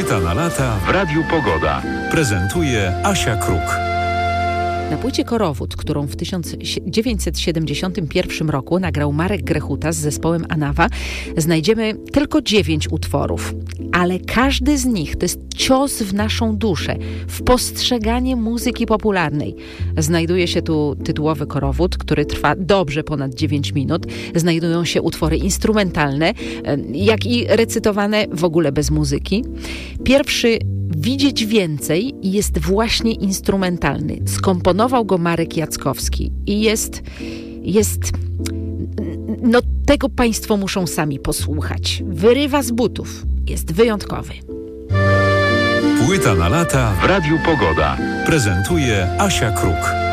Płyta na lata w Radiu Pogoda. Prezentuje Asia Kruk. Na płycie Korowód, którą w 1971 roku nagrał Marek Grechuta z zespołem Anawa, znajdziemy tylko 9 utworów. Ale każdy z nich to jest cios w naszą duszę, w postrzeganie muzyki popularnej. Znajduje się tu tytułowy Korowód, który trwa dobrze ponad 9 minut. Znajdują się utwory instrumentalne, jak i recytowane w ogóle bez muzyki. Pierwszy Widzieć więcej jest właśnie instrumentalny. Skomponował go Marek Jackowski i no tego Państwo muszą sami posłuchać. Wyrywa z butów. Jest wyjątkowy. Płyta na lata w Radiu Pogoda. Prezentuje Asia Kruk.